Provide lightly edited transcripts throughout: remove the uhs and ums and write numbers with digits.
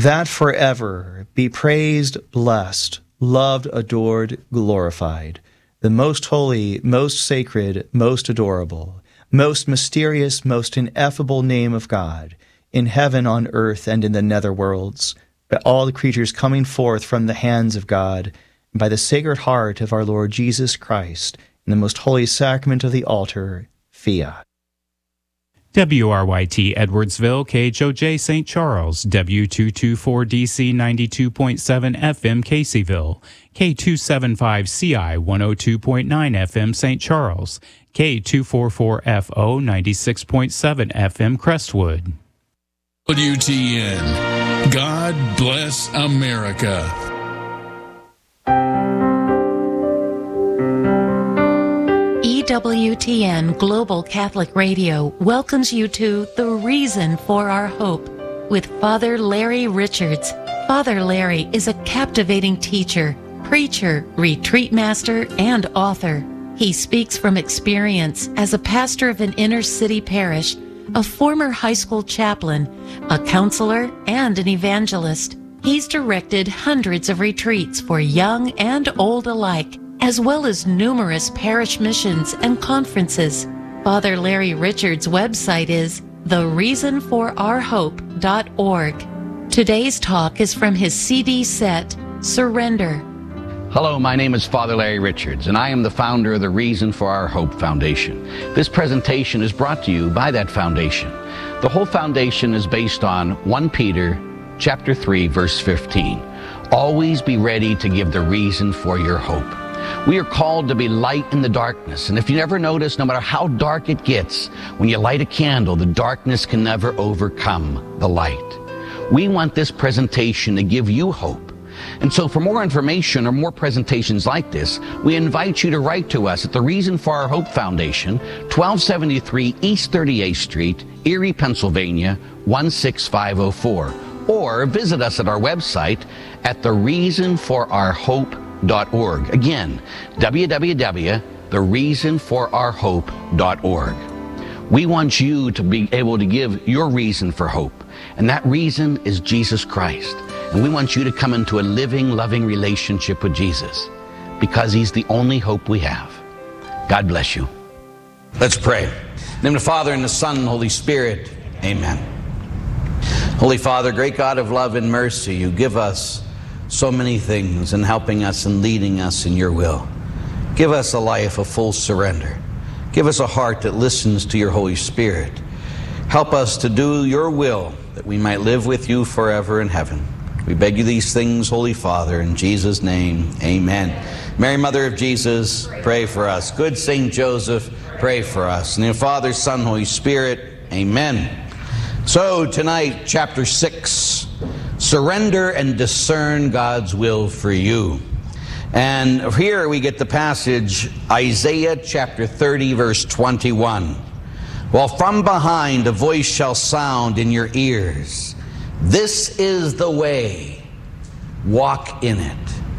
that forever be praised, blessed, loved, adored, glorified, the most holy, most sacred, most adorable, most mysterious, most ineffable name of God, in heaven, on earth, and in the netherworlds, by all the creatures coming forth from the hands of God, and by the Sacred Heart of our Lord Jesus Christ, in the most holy sacrament of the altar, fiat. WRYT Edwardsville, KHOJ St. Charles, W224DC 92.7 FM Caseyville, K275CI 102.9 FM St. Charles, K244FO 96.7 FM Crestwood. WTN. God bless America. EWTN Global Catholic Radio welcomes you to The Reason for Our Hope with Father Larry Richards. Father Larry is a captivating teacher, preacher, retreat master, and author. He speaks from experience as a pastor of an inner city parish, a former high school chaplain, a counselor, and an evangelist. He's directed hundreds of retreats for young and old alike, as well as numerous parish missions and conferences. Father Larry Richards' website is thereasonforourhope.org. Today's talk is from his CD set, Surrender. Hello, my name is Father Larry Richards, and I am the founder of the Reason for Our Hope Foundation. This presentation is brought to you by that foundation. The whole foundation is based on 1 Peter chapter 3, verse 15. Always be ready to give the reason for your hope. We are called to be light in the darkness. And if you never notice, no matter how dark it gets, when you light a candle, the darkness can never overcome the light. We want this presentation to give you hope. And so for more information or more presentations like this, we invite you to write to us at the Reason for Our Hope Foundation, 1273 East 38th Street, Erie, Pennsylvania, 16504. Or visit us at our website at thereasonforourhope.org. Again, www.thereasonforourhope.org. We want you to be able to give your reason for hope, and that reason is Jesus Christ. And we want you to come into a living, loving relationship with Jesus, because He's the only hope we have. God bless you. Let's pray. In the name of the Father, and the Son, and the Holy Spirit. Amen. Holy Father, great God of love and mercy, you give us so many things in helping us and leading us in your will. Give us a life of full surrender. Give us a heart that listens to your Holy Spirit. Help us to do your will, that we might live with you forever in heaven. We beg you these things, Holy Father, in Jesus' name, amen. Mary, Mother of Jesus, pray for us. Good Saint Joseph, pray for us. In the name of the Father, Son, Holy Spirit, amen. So tonight, chapter 6, surrender and discern God's will for you. And here we get the passage, Isaiah chapter 30, verse 21. While from behind a voice shall sound in your ears, this is the way, walk in it.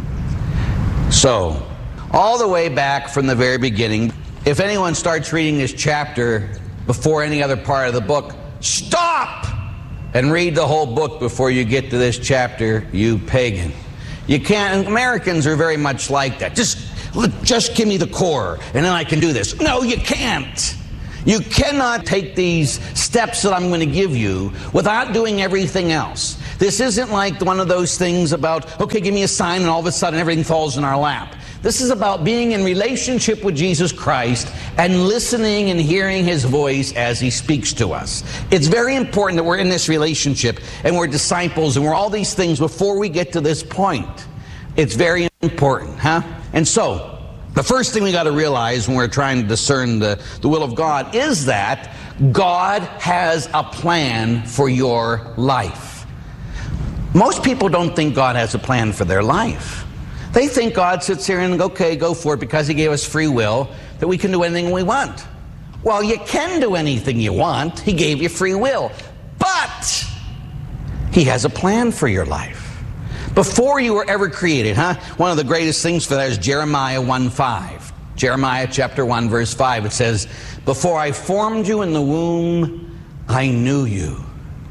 So, all the way back from the very beginning, if anyone starts reading this chapter before any other part of the book, stop and read the whole book before you get to this chapter, you pagan. You can't, Americans are very much like that. Just give me the core, and then I can do this. No, you can't. You cannot take these steps that I'm going to give you without doing everything else. This isn't like one of those things about, okay, give me a sign, and all of a sudden everything falls in our lap. This is about being in relationship with Jesus Christ and listening and hearing His voice as He speaks to us. It's very important that we're in this relationship and we're disciples and we're all these things before we get to this point. It's very important, huh? And so, the first thing we got to realize when we're trying to discern the will of God is that God has a plan for your life. Most people don't think God has a plan for their life. They think God sits here and, okay, go for it because He gave us free will, that we can do anything we want. Well, you can do anything you want. He gave you free will. But He has a plan for your life. Before you were ever created, one of the greatest things for that is Jeremiah 1:5. Jeremiah chapter 1, verse 5. It says, before I formed you in the womb, I knew you.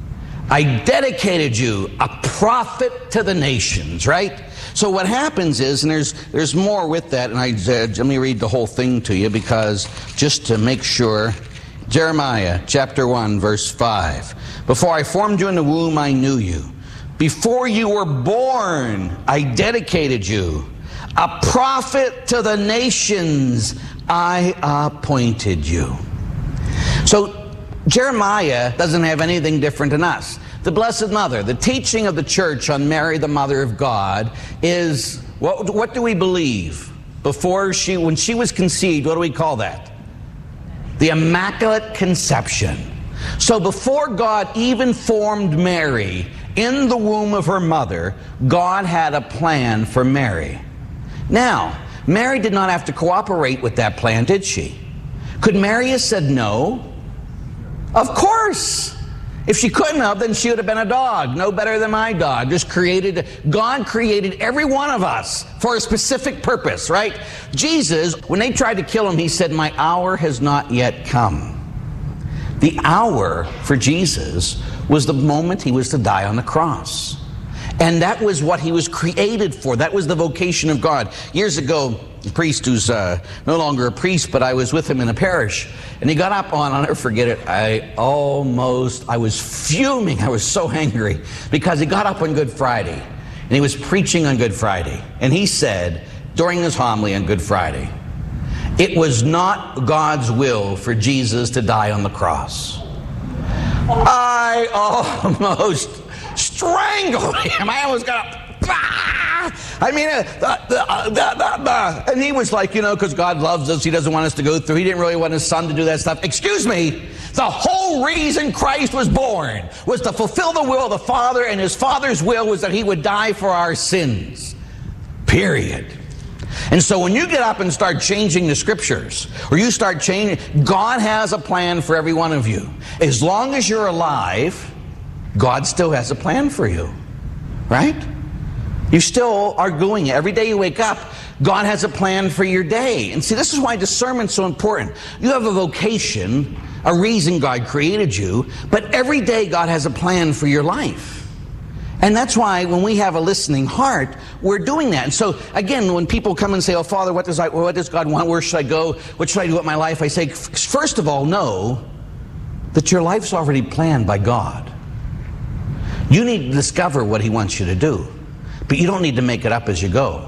I dedicated you a prophet to the nations, right? So what happens is, and there's more with that, and let me read the whole thing to you, because just to make sure. Jeremiah chapter 1 verse 5. Before I formed you in the womb, I knew you. Before you were born, I dedicated you. A prophet to the nations, I appointed you. So Jeremiah doesn't have anything different than us. The Blessed Mother, the teaching of the church on Mary, the Mother of God, is, what do we believe? When she was conceived, what do we call that? The Immaculate Conception. So before God even formed Mary in the womb of her mother, God had a plan for Mary. Now, Mary did not have to cooperate with that plan, did she? Could Mary have said no? Of course. If she couldn't have, then she would have been a dog, no better than my dog. God created every one of us for a specific purpose, right? Jesus, when they tried to kill him, he said, my hour has not yet come. The hour for Jesus was the moment he was to die on the cross. And that was what he was created for. That was the vocation of God. Years ago, a priest who's no longer a priest, but I was with him in a parish, and he got up on, I'll never forget it, I was fuming. I was so angry because he got up on Good Friday, and he was preaching on Good Friday, and he said, during his homily on Good Friday, it was not God's will for Jesus to die on the cross. I almost strangled him. I almost got up. And he was like, because God loves us, he doesn't want us to go through. He didn't really want his son to do that stuff. Excuse me, the whole reason Christ was born was to fulfill the will of the Father, and his Father's will was that he would die for our sins. Period. And so when you get up and start changing the scriptures, or you start changing, God has a plan for every one of you. As long as you're alive, God still has a plan for you, right? You still are doing it. Every day you wake up, God has a plan for your day. And see, this is why discernment's so important. You have a vocation, a reason God created you, but every day God has a plan for your life. And that's why when we have a listening heart, we're doing that. And so, again, when people come and say, oh, Father, what does God want? Where should I go? What should I do with my life? I say, first of all, know that your life's already planned by God. You need to discover what he wants you to do. But you don't need to make it up as you go.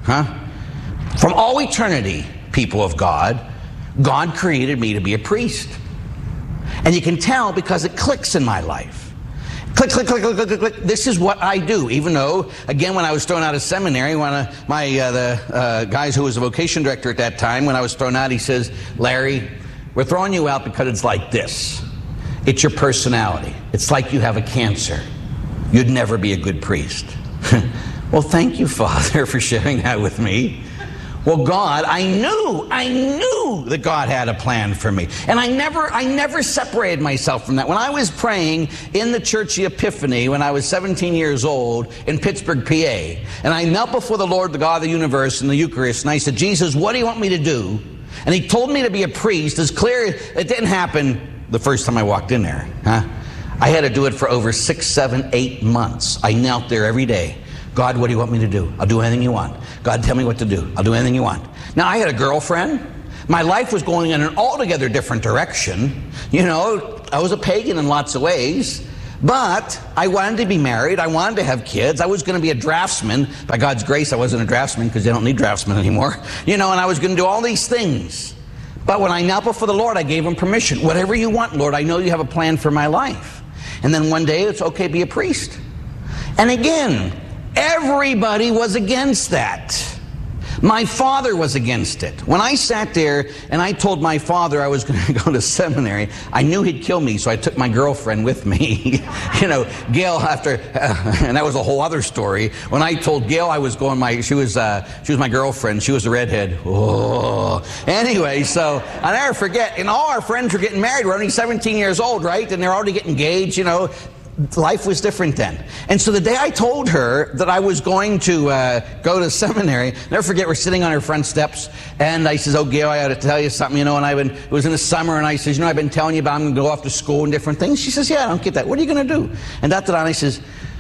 From all eternity, people of God, God created me to be a priest. And you can tell because it clicks in my life. Click, click, click, click, click, click. This is what I do. Even though, again, when I was thrown out of seminary, one of my the guys who was a vocation director at that time, when I was thrown out, he says, Larry, we're throwing you out because it's like this. It's your personality. It's like you have a cancer. You'd never be a good priest. Well, thank you, Father, for sharing that with me. Well, God, I knew that God had a plan for me. And I never separated myself from that. When I was praying in the Church of Epiphany when I was 17 years old in Pittsburgh, PA, and I knelt before the Lord, the God of the universe, in the Eucharist, and I said, Jesus, what do you want me to do? And he told me to be a priest. It's clear it didn't happen the first time I walked in there. I had to do it for over 6, 7, 8 months. I knelt there every day. God, what do you want me to do? I'll do anything you want. God, tell me what to do. I'll do anything you want. Now, I had a girlfriend. My life was going in an altogether different direction. I was a pagan in lots of ways. But I wanted to be married. I wanted to have kids. I was going to be a draftsman. By God's grace, I wasn't a draftsman because they don't need draftsmen anymore. And I was going to do all these things. But when I knelt before the Lord, I gave him permission. Whatever you want, Lord, I know you have a plan for my life. And then one day, it's okay, be a priest. And again, everybody was against that. My father was against it. When I sat there and I told my father I was going to go to seminary, I knew he'd kill me, so I took my girlfriend with me. Gail, and that was a whole other story. When I told Gail I was going, she was my girlfriend. She was a redhead. Oh. Anyway, so I'll never forget. And all our friends were getting married. We're only 17 years old, right? And they're already getting engaged. life was different then. And so the day I told her that I was going to go to seminary, never forget, we're sitting on her front steps, and I says, oh, Gail, I ought to tell you something, you know, and it was in the summer, and I says, you know, I've been telling you about I'm going to go off to school and different things. She says, yeah, I don't get that. What are you going to do? And and I says,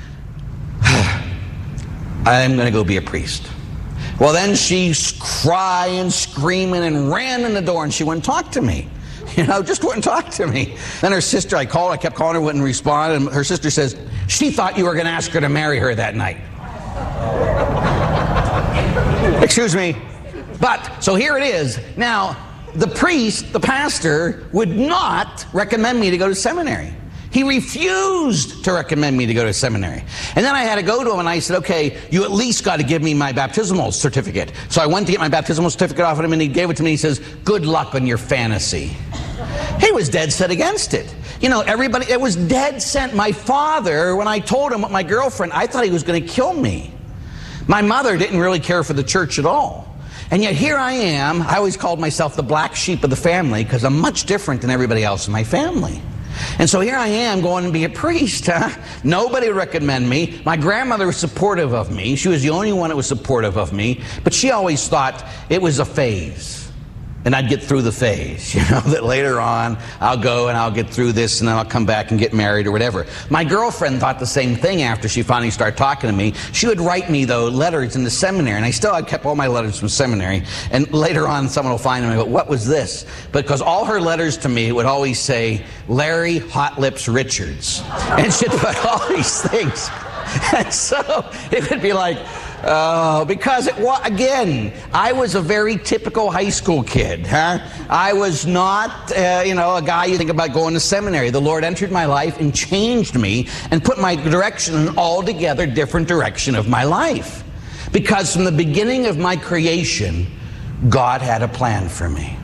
I'm going to go be a priest. Well, then she's crying, screaming, and ran in the door, and she wouldn't talk to me. You know, just wouldn't talk to me. Then her sister, I kept calling her, wouldn't respond, and her sister says, she thought you were going to ask her to marry her that night. Excuse me. But, so here it is. Now, the priest, the pastor, would not recommend me to go to seminary. He refused to recommend me to go to seminary. And then I had to go to him, and I said, okay, you at least got to give me my baptismal certificate. So I went to get my baptismal certificate off of him, and he gave it to me. He says, good luck on your fantasy. He was dead set against it. You know, everybody, it was dead set. My father, when I told him what my girlfriend, I thought he was going to kill me. My mother didn't really care for the church at all. And yet here I am. I always called myself the black sheep of the family because I'm much different than everybody else in my family. And so here I am going to be a priest. Nobody would recommend me. My grandmother was supportive of me. She was the only one that was supportive of me. But she always thought it was a phase. And I'd get through the phase, you know, that later on I'll go and I'll get through this and then I'll come back and get married or whatever. My girlfriend thought the same thing after she finally started talking to me. She would write me, though, letters in the seminary, and I kept all my letters from seminary. And later on, someone will find them and go, what was this? Because all her letters to me would always say, Larry Hot Lips Richards. And she'd put all these things. And so it would be like, because again, I was a very typical high school kid. I was not, a guy you think about going to seminary. The Lord entered my life and changed me and put my direction in an altogether different direction of my life. Because from the beginning of my creation, God had a plan for me.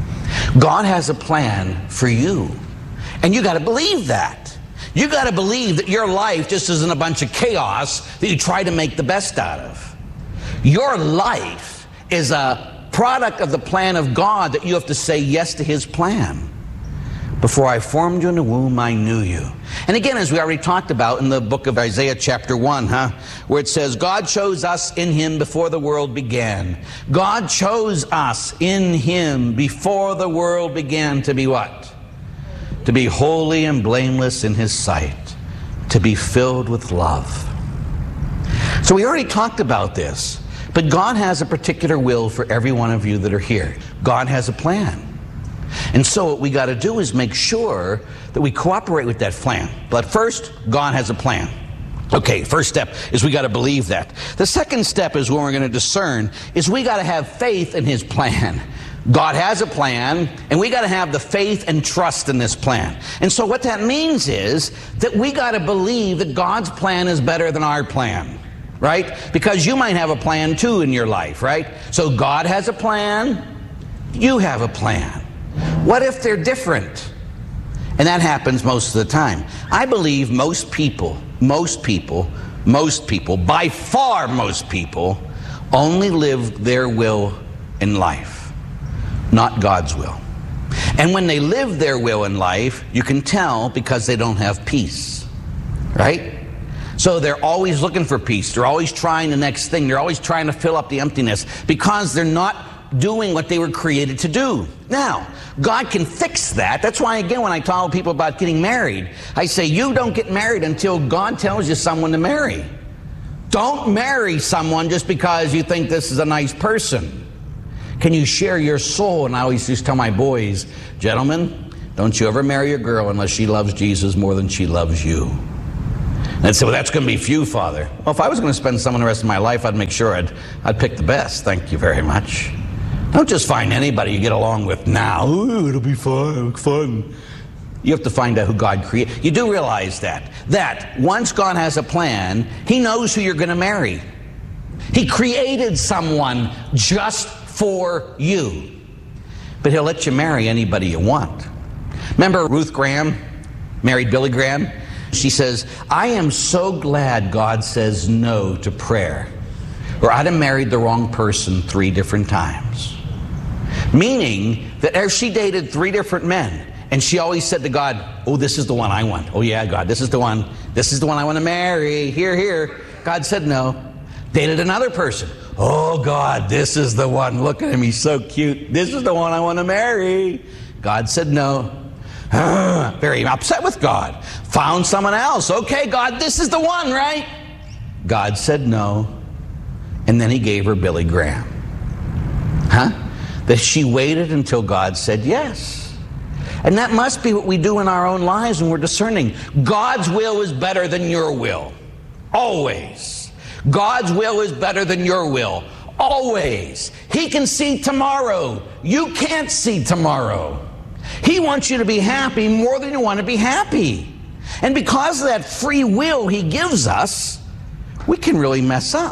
God has a plan for you. And you got to believe that. You got to believe that your life just isn't a bunch of chaos that you try to make the best out of. Your life is a product of the plan of God that you have to say yes to His plan. Before I formed you in the womb, I knew you. And again, as we already talked about in the book of Isaiah chapter 1, where it says, God chose us in Him before the world began. God chose us in Him before the world began to be what? To be holy and blameless in His sight, to be filled with love. So we already talked about this, but God has a particular will for every one of you that are here. God has a plan. And so what we got to do is make sure that we cooperate with that plan. But first, God has a plan. Okay, first step is we got to believe that. The second step is when we're going to discern, is we got to have faith in His plan. God has a plan, and we got to have the faith and trust in this plan. And so what that means is that we got to believe that God's plan is better than our plan, right? Because you might have a plan too in your life, right? So God has a plan, you have a plan. What if they're different? And that happens most of the time. I believe most people, by far most people, only live their will in life, not God's will. And when they live their will in life, you can tell because they don't have peace, right? So they're always looking for peace. They're always trying the next thing. They're always trying to fill up the emptiness because they're not doing what they were created to do. Now, God can fix that. That's why, again, when I tell people about getting married, I say, you don't get married until God tells you someone to marry. Don't marry someone just because you think this is a nice person. Can you share your soul? And I always used to tell my boys, gentlemen, don't you ever marry a girl unless she loves Jesus more than she loves you. And I'd say, well, that's going to be few, Father. Well, if I was going to spend someone the rest of my life, I'd make sure I'd pick the best. Thank you very much. Don't just find anybody you get along with now. Ooh, it'll be fun. You have to find out who God created. You do realize that once God has a plan, He knows who you're going to marry. He created someone just for you. But He'll let you marry anybody you want. Remember Ruth Graham married Billy Graham? She says, I am so glad God says no to prayer, or I'd have married the wrong person 3 different times. Meaning that as she dated 3 different men, and she always said to God, oh, this is the one I want. Oh yeah, God, this is the one This is the one I want to marry. Here, here. God said no. Dated another person. Oh, God, this is the one. Look at him. He's so cute. This is the one I want to marry. God said no. Very upset with God. Found someone else. Okay, God, this is the one, right? God said no. And then he gave her Billy Graham. That she waited until God said yes. And that must be what we do in our own lives when we're discerning. God's will is better than your will. Always. God's will is better than your will. Always. He can see tomorrow. You can't see tomorrow. He wants you to be happy more than you want to be happy. And because of that free will he gives us, we can really mess up.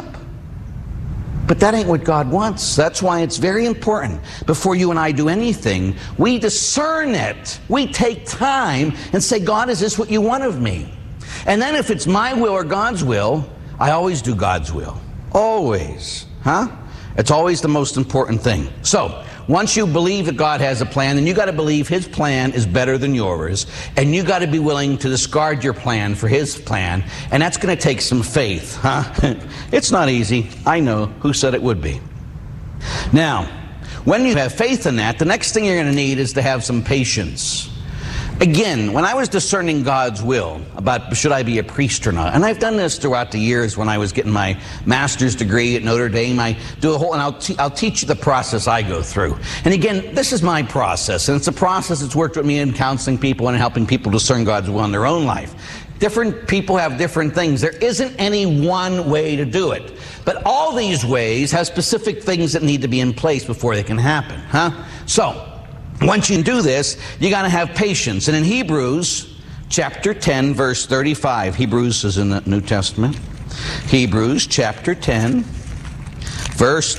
But that ain't what God wants. That's why it's very important before you and I do anything, we discern it. We take time and say, God, is this what you want of me? And then if it's my will or God's will, I always do God's will. Always. It's always the most important thing. So, once you believe that God has a plan, then you got to believe his plan is better than yours, and you got to be willing to discard your plan for his plan, and that's going to take some faith, It's not easy. I know. Who said it would be? Now, when you have faith in that, the next thing you're going to need is to have some patience. Again, when I was discerning God's will about should I be a priest or not, and I've done this throughout the years when I was getting my master's degree at Notre Dame, I do a whole, and I'll teach you the process I go through. And again, this is my process, and it's a process that's worked with me in counseling people and helping people discern God's will in their own life. Different people have different things. There isn't any one way to do it. But all these ways have specific things that need to be in place before they can happen, So, once you do this, you got to have patience. And in Hebrews chapter 10, verse 35, Hebrews is in the New Testament. Hebrews chapter 10, verse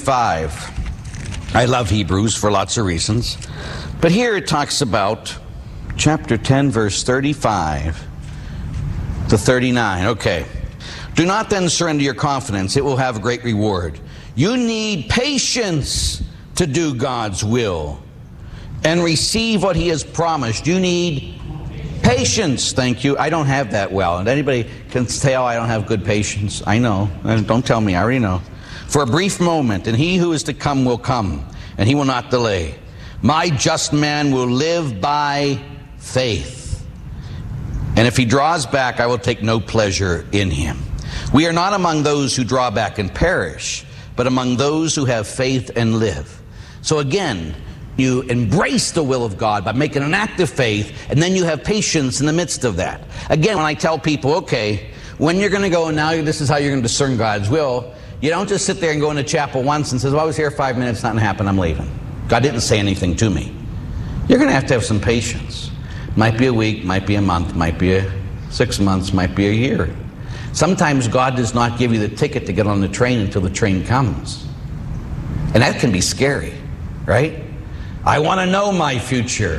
35. I love Hebrews for lots of reasons. But here it talks about chapter 10, verse 35 to 39. Okay. Do not then surrender your confidence. It will have a great reward. You need patience to do God's will and receive what he has promised. You need patience. Thank you. I don't have that well. And anybody can tell I don't have good patience. I know. Don't tell me. I already know. For a brief moment, and he who is to come will come, and he will not delay. My just man will live by faith. And if he draws back, I will take no pleasure in him. We are not among those who draw back and perish, but among those who have faith and live. So again, you embrace the will of God by making an act of faith, and then you have patience in the midst of that. Again, when I tell people, okay, when you're going to go and now this is how you're going to discern God's will, you don't just sit there and go into chapel once and say, well, I was here 5 minutes, nothing happened, I'm leaving. God didn't say anything to me. You're going to have some patience. Might be a week, might be a month, might be 6 months, might be a year. Sometimes God does not give you the ticket to get on the train until the train comes. And that can be scary, right? I want to know my future.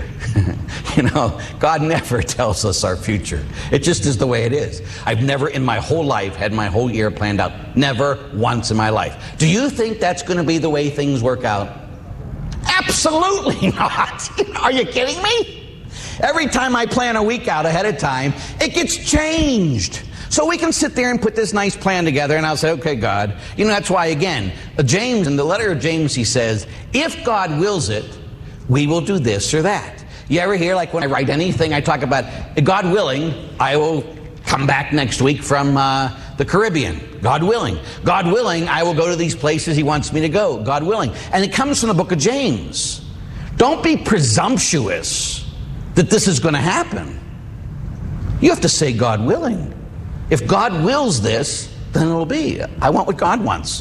God never tells us our future. It just is the way it is. I've never in my whole life had my whole year planned out. Never once in my life. Do you think that's going to be the way things work out? Absolutely not. Are you kidding me? Every time I plan a week out ahead of time, it gets changed. So we can sit there and put this nice plan together, and I'll say, okay, God. That's why, again, James, in the letter of James, he says, if God wills it, we will do this or that. You ever hear, like when I write anything, I talk about, God willing, I will come back next week from the Caribbean. God willing. God willing, I will go to these places he wants me to go. God willing. And it comes from the book of James. Don't be presumptuous that this is going to happen. You have to say, God willing. If God wills this, then it will be. I want what God wants.